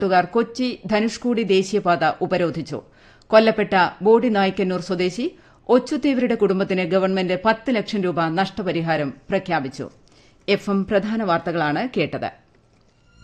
നാട്ടുകാർ കൊച്ചി ധനുഷ്കോടി ദേശീയപാത ഉപരോധിച്ചു. കൊല്ലപ്പെട്ട ബോഡി നായ്ക്കന്നൂർ സ്വദേശി ഒച്ചുതീവരുടെ കുടുംബത്തിന് ഗവൺമെന്റ് 10 ലക്ഷം രൂപ നഷ്ടപരിഹാരം പ്രഖ്യാപിച്ചു. FM പ്രധാന വാർത്തകളാണ് കേട്ടത്.